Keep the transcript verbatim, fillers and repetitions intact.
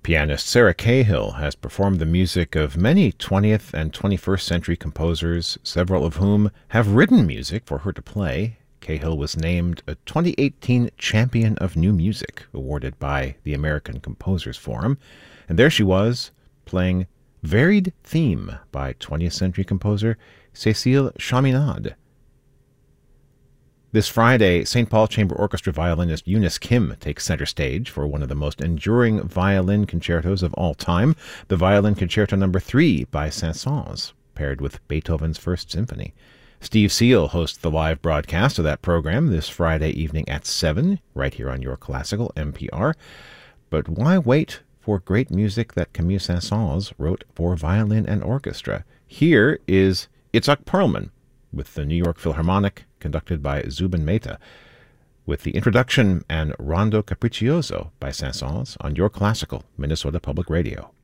Pianist Sarah Cahill has performed the music of many twentieth and twenty-first century composers, several of whom have written music for her to play. Cahill was named a twenty eighteen Champion of New Music, awarded by the American Composers Forum. And there she was, playing Varied Theme by twentieth century composer Cécile Chaminade. This Friday, Saint Paul Chamber Orchestra violinist Eunice Kim takes center stage for one of the most enduring violin concertos of all time, the Violin Concerto Number three by Saint-Saëns, paired with Beethoven's First Symphony. Steve Seal hosts the live broadcast of that program this Friday evening at seven, right here on Your Classical N P R. But why wait for great music that Camille Saint-Saëns wrote for violin and orchestra? Here is Itzhak Perlman with the New York Philharmonic, conducted by Zubin Mehta, with the introduction and Rondo Capriccioso by Saint-Saëns on Your Classical Minnesota Public Radio.